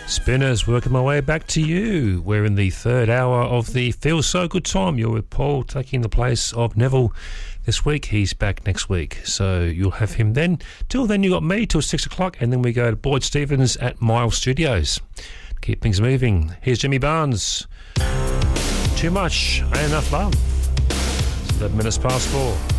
Spinners, working my way back to you. We're in the third hour of the Feels So Good time. You're with Paul, taking the place of Neville this week. He's back next week, so you'll have him then. Till then, you got me till 6 o'clock, and then we go to Boyd Stevens at Mile Studios. Keep things moving. Here's Jimmy Barnes. Too much, ain't enough love. It's 11 minutes past 4.